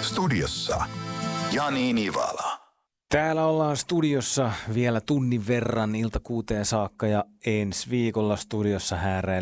Studiossa Jani Nivala. Täällä ollaan studiossa vielä tunnin verran ilta 6 saakka ja ensi viikolla studiossa hääräilee